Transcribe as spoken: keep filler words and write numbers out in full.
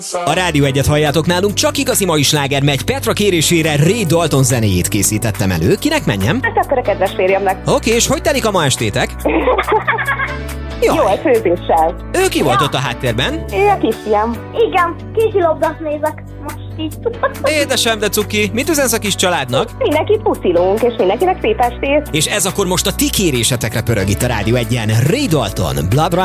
A Rádió Egyet halljátok nálunk, csak igazi mai sláger megy. Petra kérésére Ray Dalton zenéjét készítettem elő. Kinek menjem? Hát akkor a kedves férjemnek. Oké, és hogy telik a ma estétek? Jó, egy főzéssel. Ő ki volt ott a háttérben? Ő a kisfiam. Igen, kézilabdát nézek most így. Édesem, de cuki. Mit üzensz a kis családnak? Mindenkit puszilunk, és mindenkinek szép estét. És ez akkor most a ti kérésetekre pörög itt a Rádió Egyen. Ray Dalton, Blood